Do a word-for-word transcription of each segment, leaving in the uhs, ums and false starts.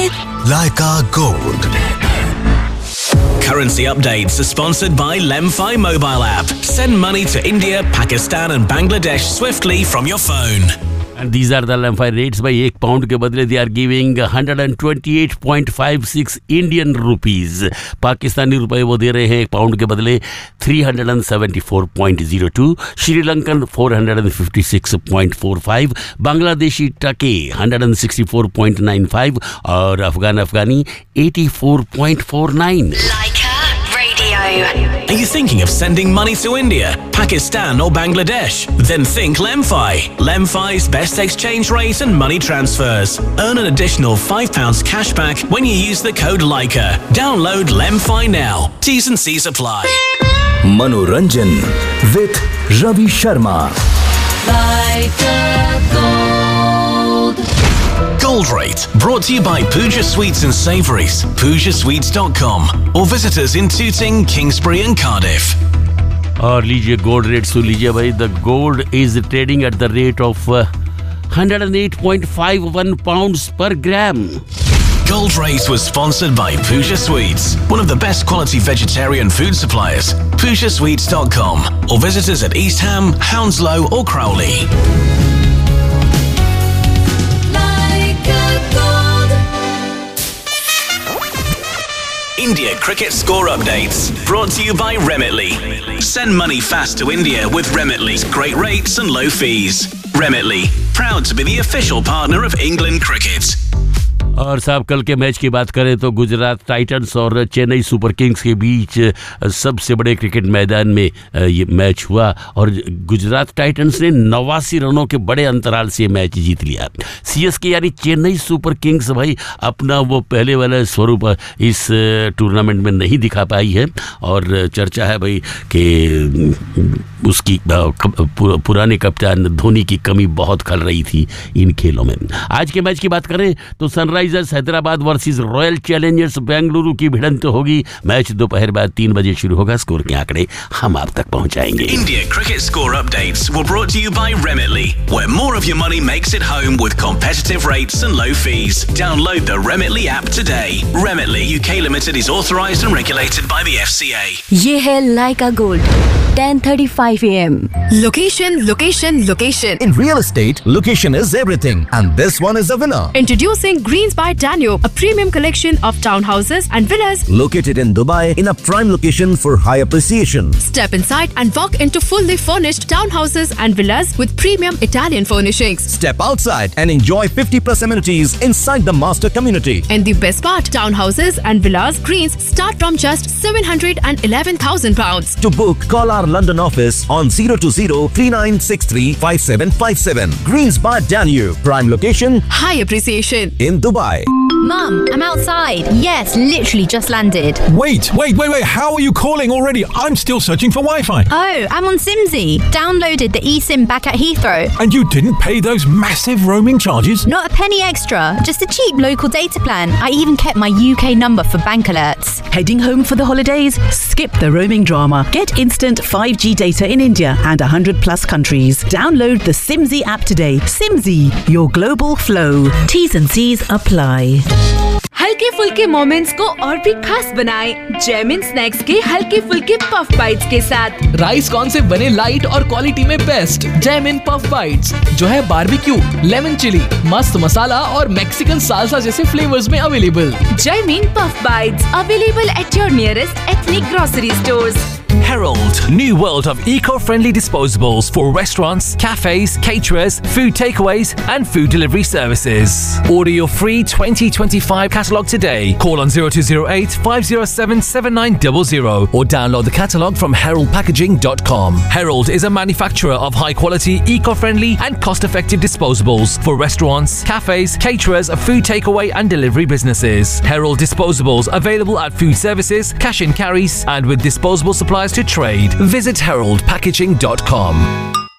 Leica Gold. Currency updates are sponsored by Lemfi mobile app. Send money to India, Pakistan and Bangladesh swiftly from your phone. And these are the Lemfi rates. By एक pound के बदले they are giving one hundred twenty-eight point five six Indian rupees. Pakistani रुपए वो दे रहे हैं एक pound के बदले three hundred seventy-four point zero two. Sri Lankan four hundred fifty-six point four five. Bangladeshi टके one hundred sixty-four point nine five और अफगान अफगानी eighty-four point four nine. Are you thinking of sending money to India, Pakistan or Bangladesh? Then think Lemfi. Lemfi's best exchange rate and money transfers. Earn an additional five pounds cash back when you use the code Leica. Download Lemfi now. T's and C's apply. Manoranjan with Ravi Sharma. Leica Gold. Gold Rate, brought to you by Pooja Sweets and Savouries, pooja sweets dot com, or visit us in Tooting, Kingsbury and Cardiff. और लीजिए gold rate सुन लीजिए भाई. The gold is trading at the rate of one hundred eight point five one pounds per gram. Gold Rate was sponsored by Pooja Sweets, one of the best quality vegetarian food suppliers. pooja sweets dot com, or visit us at East Ham, Hounslow or Crowley. India cricket score updates, brought to you by Remitly. Send money fast to India with Remitly's great rates and low fees. Remitly, proud to be the official partner of England Cricket. और साहब कल के match की बात करें तो Gujarat Titans और Chennai super Kings के बीच सबसे बड़े क्रिकेट मैदान में ये मैच हुआ और गुजरात टाइटंस ने नवासी रनों के बड़े अंतराल से मैच जीत लिया. सीएसके यानी चेन्नई सुपर किंग्स भाई अपना वो पहले वाला स्वरूप इस टूर्नामेंट में नहीं दिखा पाई है और चर्चा है भाई कि उसकी पुराने कप्तान धोनी की कमी बहुत खल रही थी इन खेलों में. आज के मैच की बात करें तो Sunrisers Hyderabad versus royal Challengers Bengaluru की भिड़ंत होगी. मैच दोपहर बाद तीन बजे शुरू होगा. स्कोर के आंकड़े हम आप तक पहुंचाएंगे. India cricket score updates were brought to you by Remitly, where more of your money makes it home with competitive rates and low fees. Download the Remitly app today. Remitly U K Limited is authorised and regulated by the F C A. ये है Leica Gold. ten thirty-five a m. Location, location, location. In real estate, location is everything, and this one is a winner. Introducing Greens by Danube, a premium collection of townhouses and villas located in Dubai in a prime location for high appreciation. Step inside and walk into fully furnished townhouses and villas with premium Italian furnishings. Step outside and enjoy fifty plus amenities inside the master community. And the best part, townhouses and villas Greens start from just seven hundred eleven thousand pounds. To book, call our London office on zero two zero three nine six three five seven five seven. Greens by Danube, prime location, high appreciation in Dubai. Mum, I'm outside. Yes, literally just landed. Wait, wait, wait, wait. How are you calling already? I'm still searching for Wi-Fi. Oh, I'm on Simsy. Downloaded the eSIM back at Heathrow. And you didn't pay those massive roaming charges? Not a penny extra. Just a cheap local data plan. I even kept my U K number for bank alerts. Heading home for the holidays? Skip the roaming drama. Get instant five G data in India and one hundred plus countries. Download the Simsy app today. Simsy, your global flow. T's and C's apply. हल्के फुल्के moments को और भी खास बनाएं Jaimin snacks के हल्के फुल्के पफ बाइट्स के साथ. राइस कॉर्न से बने लाइट और क्वालिटी में बेस्ट जैमिन पफ बाइट्स जो है बारबेक्यू, लेमन चिली, मस्त मसाला और मैक्सिकन साल्सा जैसे फ्लेवर्स में available. Jaimin puff bytes available at your nearest ethnic grocery stores. Herald, new world of eco-friendly disposables for restaurants, cafes, caterers, food takeaways and food delivery services. Order your free twenty twenty-five catalogue today. Call on zero two zero eight five zero seven seven nine zero zero or download the catalogue from herald packaging dot com. Herald is a manufacturer of high-quality, eco-friendly and cost-effective disposables for restaurants, cafes, caterers, food takeaway and delivery businesses. Herald disposables available at food services, cash and carries and with disposable supplies to trade. Visit herald packaging dot com.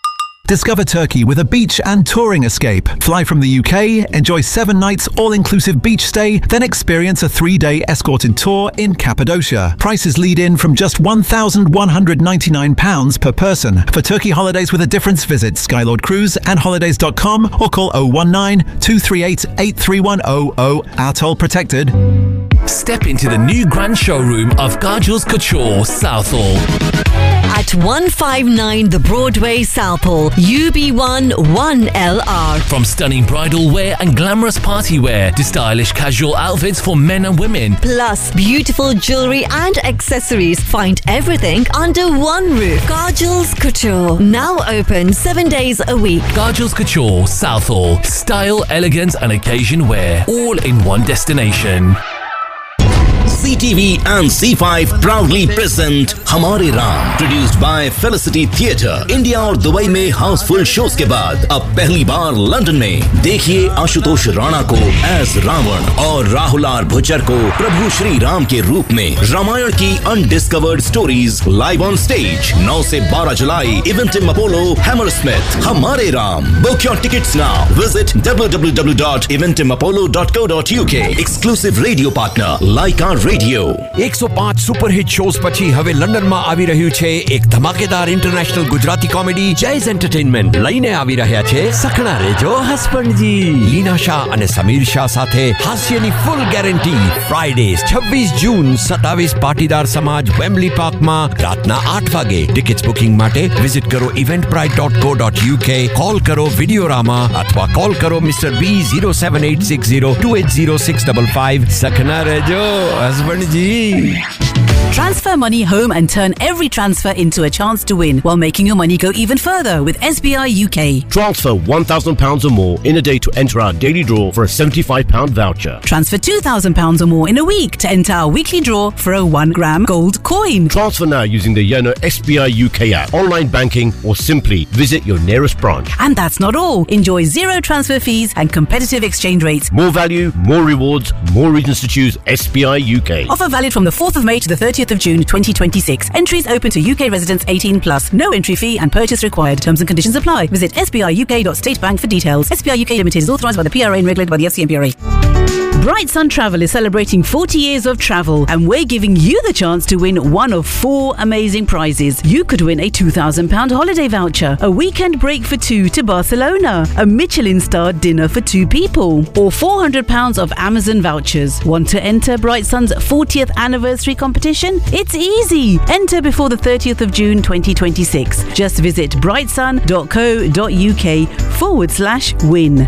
Discover Turkey with a beach and touring escape. Fly from the U K, enjoy seven nights all-inclusive beach stay, then experience a three-day escorted tour in Cappadocia. Prices lead in from just one thousand one hundred ninety-nine pounds per person. For Turkey holidays with a difference, visit Skylord Cruise and holidays dot com or call oh one nine, two three eight, eight three one oh oh. Our toll protected. Step into the new grand showroom of Kajal's Couture, Southall. At one fifty-nine The Broadway, Southall, U B one one L R. From stunning bridal wear and glamorous party wear to stylish casual outfits for men and women. Plus beautiful jewellery and accessories. Find everything under one roof. Kajal's Couture. Now open seven days a week. Kajal's Couture, Southall. Style, elegance and occasion wear. All in one destination. C T V and C five proudly present हमारे Ram, produced by Felicity Theatre. India और Dubai में Housefull shows के बाद अब पहली बार London में देखिए आशुतोष राणा को एज रावण और राहुल आर भुच्चर को प्रभु श्री राम के रूप में। रामायण की undiscovered stories live on stage नौ से बारह जुलाई इवेंटिम अपोलो हैमरस्मिथ। हमारे Ram, book your tickets now. Visit W W W dot इवेंटिम Apollo dot co dot U के। Exclusive radio partner like are radio એકસો પાંચ સુપરહિટ શોઝ પછી હવે લંડનમાં આવી રહ્યું છે એક ધમાકેદાર ઇન્ટરનેશનલ ગુજરાતી કોમેડી જૈઝ એન્ટરટેનમેન્ટ લઈને આવી રહ્યા છે સખણા રેજો હસબન્ડજી લીના શાહ અને સમીર શાહ સાથે હાસ્યની ફૂલ ગેરંટી ફ્રાઈડે છવ્વીસ જૂન સત્તાવીસ પાટીદાર સમાજ વેમ્બલી પાર્કમાં રાતના આઠ વાગે ટિકિટ્સ બુકિંગ માટે વિઝિટ કરો eventbrite dot co dot u k call કરો વિડિયોરામા અથવા કોલ કરો mister B zero seven eight six zero two eight zero six five five સખણા રેજો Transfer money home and turn every transfer into a chance to win while making your money go even further with S B I U K. Transfer one thousand pounds or more in a day to enter our daily draw for a seventy-five pound voucher. Transfer two thousand pounds or more in a week to enter our weekly draw for a one gram gold coin. Transfer now using the Yono S B I U K app, online banking or simply visit your nearest branch. And that's not all. Enjoy zero transfer fees and competitive exchange rates. More value, more rewards, more reasons to choose S B I U K. Offer valid from the fourth of May to the thirtieth of June twenty twenty-six. Entries open to U K residents eighteen plus. No entry fee and purchase required. Terms and conditions apply. Visit s b i u k dot state bank for details. S B I U K Limited is authorised by the P R A and regulated by the F C M P R A. Bright Sun Travel is celebrating forty years of travel and we're giving you the chance to win one of four amazing prizes. You could win a two thousand pound holiday voucher, a weekend break for two to Barcelona, a Michelin-starred dinner for two people, or four hundred pounds of Amazon vouchers. Want to enter Bright Sun's fortieth anniversary competition? It's easy. Enter before the thirtieth of June twenty twenty-six. Just visit brightsun dot co dot u k forward slash win.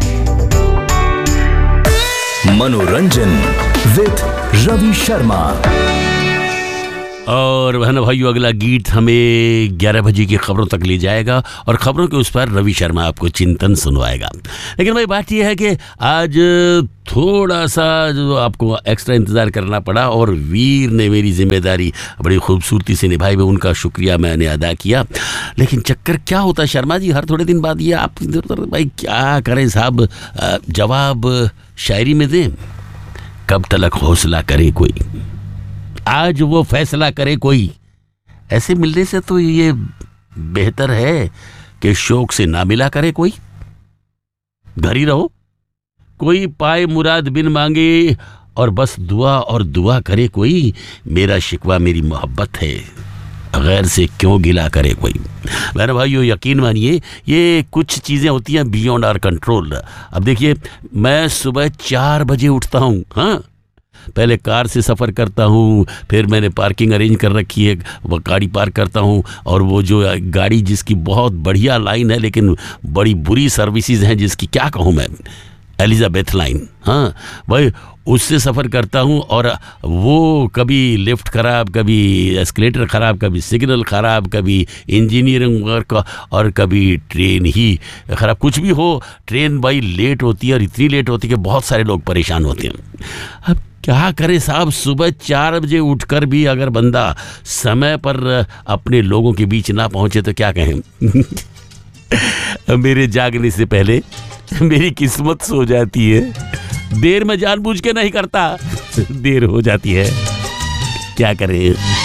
मनोरंजन with Ravi Sharma. और बहनों भाइयों, अगला गीत हमें ग्यारह बजे की खबरों तक ले जाएगा और खबरों के उस पर रवि शर्मा आपको चिंतन सुनवाएगा। लेकिन भाई बात यह है कि आज थोड़ा सा जो आपको एक्स्ट्रा इंतज़ार करना पड़ा और वीर ने मेरी जिम्मेदारी बड़ी खूबसूरती से निभाई, में उनका शुक्रिया मैंने अदा किया। लेकिन चक्कर क्या होता है शर्मा जी, हर थोड़े दिन बाद ये आप भाई क्या करें साहब, जवाब शायरी में दें, कब तलक हौसला करे कोई, आज वो फैसला करे कोई। ऐसे मिलने से तो ये बेहतर है कि शौक से ना मिला करे कोई। घर ही रहो, कोई पाए मुराद बिन मांगे, और बस दुआ और दुआ करे कोई। मेरा शिकवा मेरी मोहब्बत है, गैर से क्यों गिला करे कोई। मेरे भाइयों यकीन मानिए, ये कुछ चीज़ें होती हैं बियॉन्ड आवर कंट्रोल। अब देखिए, मैं सुबह चार बजे उठता हूँ, हाँ, पहले कार से सफ़र करता हूँ, फिर मैंने पार्किंग अरेंज कर रखी है, वो गाड़ी पार्क करता हूँ, और वो जो गाड़ी जिसकी बहुत बढ़िया लाइन है लेकिन बड़ी बुरी सर्विसेज हैं, जिसकी क्या कहूँ मैं, एलिजाबेथ लाइन, हाँ भाई, उससे सफ़र करता हूँ। और वो कभी लिफ्ट ख़राब, कभी एस्केलेटर ख़राब, कभी सिग्नल ख़राब, कभी इंजीनियरिंग वर्क, और कभी ट्रेन ही ख़राब। कुछ भी हो, ट्रेन भाई लेट होती है, और इतनी लेट होती है कि बहुत सारे लोग परेशान होते हैं। अब क्या करे साहब, सुबह चार बजे उठकर भी अगर बंदा समय पर अपने लोगों के बीच ना पहुँचे तो क्या कहें। मेरे जागने से पहले मेरी किस्मत सो जाती है, देर में जानबूझ के नहीं करता, देर हो जाती है, क्या करें।